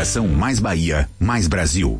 Coligação Mais Bahia, Mais Brasil.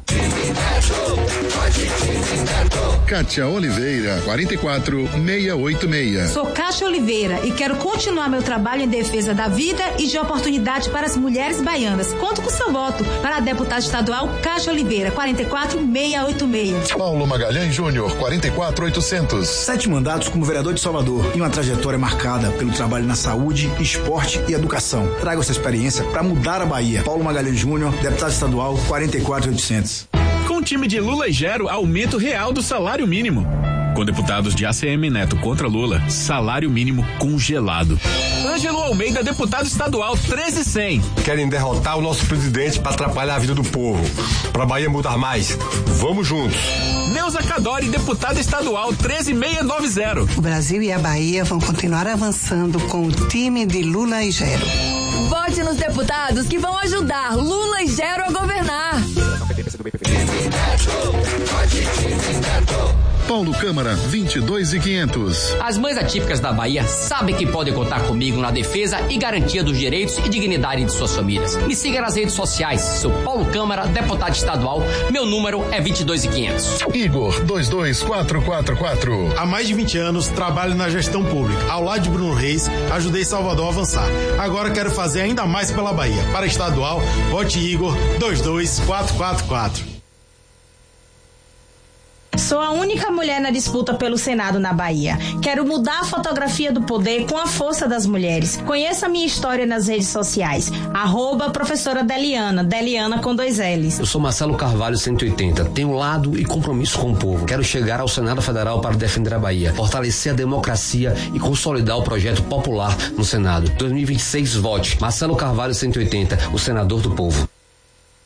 Kátia Oliveira, 44686. Sou Kátia Oliveira e quero continuar meu trabalho em defesa da vida e de oportunidade para as mulheres baianas. Conto com seu voto para a deputada estadual Kátia Oliveira, 44686. Paulo Magalhães Júnior, 44800. 7 mandatos como vereador de Salvador e uma trajetória marcada pelo trabalho na saúde, esporte e educação. Trago essa experiência para mudar a Bahia. Paulo Magalhães Júnior, deputado estadual, 44800. Com o time de Lula e Gero, aumento real do salário mínimo. Com deputados de ACM Neto contra Lula, salário mínimo congelado. Ângelo Almeida, deputado estadual, 13100. Querem derrotar o nosso presidente para atrapalhar a vida do povo. Para a Bahia mudar mais. Vamos juntos. Neuza Cadori, deputada estadual, 13690. O Brasil e a Bahia vão continuar avançando com o time de Lula e Gero. Vote nos deputados que vão ajudar Lula e Gero a governar. Paulo Câmara, 22500. As mães atípicas da Bahia sabem que podem contar comigo na defesa e garantia dos direitos e dignidade de suas famílias. Me siga nas redes sociais, sou Paulo Câmara, deputado estadual, meu número é 22500. Igor, 22444. Há mais de 20 anos trabalho na gestão pública. Ao lado de Bruno Reis, ajudei Salvador a avançar. Agora quero fazer ainda mais pela Bahia. Para estadual, vote Igor, 22444. Sou a única mulher na disputa pelo Senado na Bahia. Quero mudar a fotografia do poder com a força das mulheres. Conheça a minha história nas redes sociais. @professora Deliana, Deliana com 2 L's. Eu sou Marcelo Carvalho, 180. Tenho lado e compromisso com o povo. Quero chegar ao Senado Federal para defender a Bahia, fortalecer a democracia e consolidar o projeto popular no Senado. 2026, vote. Marcelo Carvalho, 180, o senador do povo.